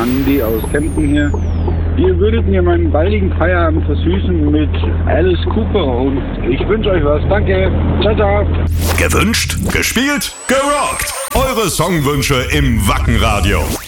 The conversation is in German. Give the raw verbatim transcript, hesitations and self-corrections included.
Andi aus Kempten hier. Ihr würdet mir meinen baldigen Feierabend versüßen mit Alice Cooper und ich wünsche euch was. Danke. Ciao, ciao. Gewünscht, gespielt, gerockt. Eure Songwünsche im Wacken Radio.